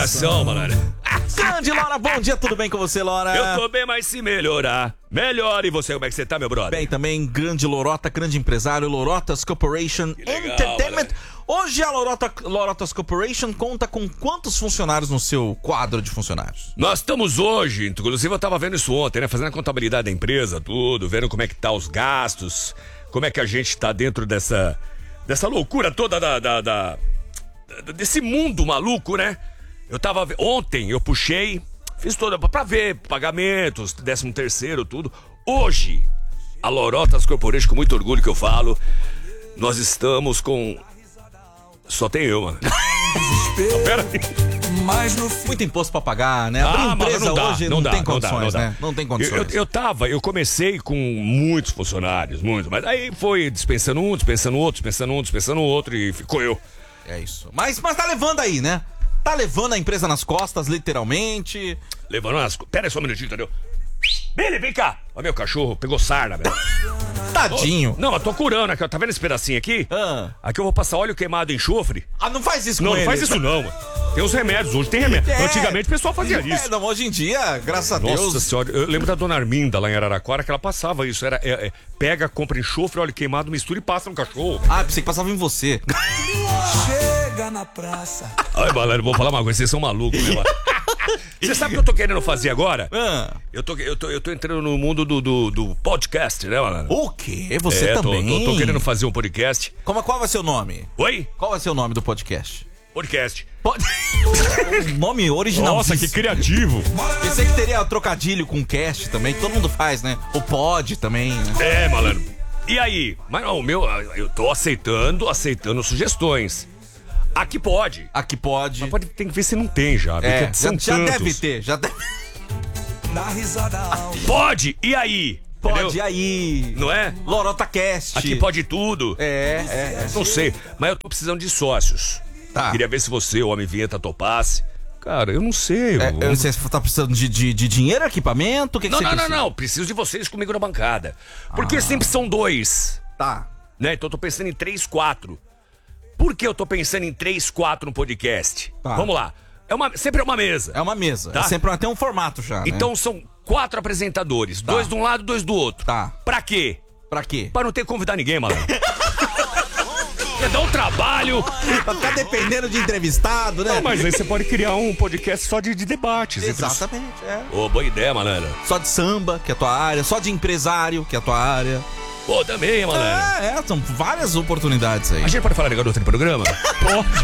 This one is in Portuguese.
coração, malandro. Grande Lora, bom dia, tudo bem com você, Lora? Eu tô bem, mas se melhorar, melhor. E você, como é que você tá, meu brother? Bem também, grande Lorota, grande empresário, Lorotas Corporation legal, Entertainment. Hoje a Lorotas Corporation conta com quantos funcionários no seu quadro de funcionários? Nós estamos hoje, inclusive eu tava vendo isso ontem, né? Fazendo a contabilidade da empresa, tudo, vendo como é que tá os gastos, como é que a gente tá dentro dessa loucura toda desse mundo maluco, né? Ontem eu puxei, fiz toda pra ver pagamentos, 13º, tudo. Hoje, a Lorotas Corporation, com muito orgulho que eu falo, nós estamos com... Só tem eu, mano. Pera aí. Muito imposto pra pagar, né? Abrir empresa hoje não tem condições, né? Não tem condições. Eu comecei com muitos funcionários, mas aí foi dispensando um, dispensando outro e ficou eu. É isso. Mas tá levando aí, né? Tá levando a empresa nas costas, literalmente. Levando nas costas. Pera aí só um minutinho, entendeu? Billy, vem cá. Ó, meu cachorro pegou sarna, velho. Tadinho. Não, eu tô curando aqui, ó. Tá vendo esse pedacinho aqui? Aqui eu vou passar óleo queimado em enxofre. Ah, não faz isso com ele. Não faz isso não, mano. Tem os remédios, hoje tem remédio. Antigamente o pessoal fazia isso. Não, hoje em dia, graças a Deus. Nossa senhora, eu lembro da dona Arminda lá em Araraquara que ela passava isso. Pega, compra enxofre, óleo queimado, mistura e passa no cachorro. Ah, pensei que passava em você. Chega na praça. Ai, galera, vou falar uma coisa, vocês são malucos, né, mano? Você sabe o que eu tô querendo fazer agora? Eu tô entrando no mundo do podcast, né, mano? O quê? Você também? Tô querendo fazer um podcast. Qual vai ser o nome? Oi? Qual vai ser o nome do podcast? Podcast. O nome original. Nossa, que criativo. Pensei que teria trocadilho com cast também, que todo mundo faz, né? O pod também, né? É, malandro. E aí? Mas não, eu tô aceitando sugestões. Aqui pode. Aqui pode. Mas tem que ver se não tem já. Já deve ter, já deve. Dá risada alta. Pode, e aí? Pode, entendeu? e aí? Não é? LorotaCast. Aqui pode tudo. Não sei, mas eu tô precisando de sócios. Tá. Queria ver se você, o Homem Vinheta, topasse. Cara, eu não sei. Você tá precisando de dinheiro, equipamento? O que você precisa? Não. Preciso de vocês comigo na bancada. Porque sempre são 2. Tá. Né? Então eu tô pensando em 3, 4. Por que eu tô pensando em 3, 4 no podcast? Tá. Vamos lá. Sempre é uma mesa. É uma mesa. Tá? Tem um formato já, né? Então são 4 apresentadores. 2 de um lado, 2 do outro. Tá. Pra quê? Pra quê? Pra não ter que convidar ninguém, malandro. Ia dar um trabalho. Pra ficar dependendo de entrevistado, né? Não, mas aí você pode criar um podcast só de debates. Exatamente, Boa ideia, malandro. Só de samba, que é a tua área. Só de empresário, que é a tua área. Pô, também, malandro. São várias oportunidades aí. A gente pode falar de garoto no programa? Pode.